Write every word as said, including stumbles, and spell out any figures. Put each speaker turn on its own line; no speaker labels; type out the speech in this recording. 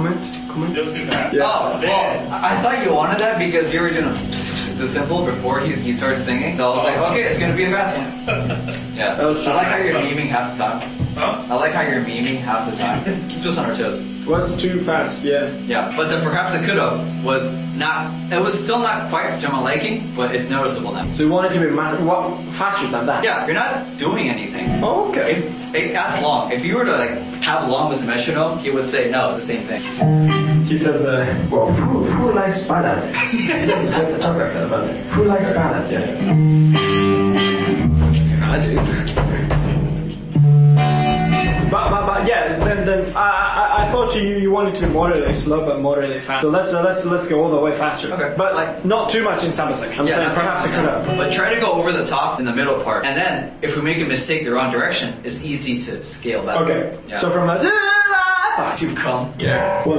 comment? Comment?
Just too fast.
Yeah.
Oh, well, I I thought you wanted that because you were doing the simple before he, he started singing. So I was like, okay, it's gonna be a fast one. Yeah.
That was
I like how
fast.
you're memeing half the time.
Huh?
I like how you're memeing half the time. Keeps us on our toes.
Was too fast, yeah.
Yeah. But then perhaps it could have was not. It was still not quite to my liking, but it's noticeable now.
So you want it to be ma- what, faster than that?
Yeah, you're not doing anything.
Oh, okay.
If it as long, if you were to like have long with the metronome, he would say no, the same thing.
He says, uh,
Well, who, who likes ballad? He doesn't say the top record about it. Who likes ballad? Yeah.
I do. But, but, but yeah, then then I, I I thought you you wanted to be moderately slow but moderately fast. So let's uh, let's let's go all the way faster.
Okay.
But like not too much in sample section. I'm
Yeah,
saying
not
perhaps it could have.
But try to go over the top in the middle part, and then if we make a mistake the wrong direction, it's easy to scale back.
Okay.
Yeah.
So from the
to come.
yeah. Well,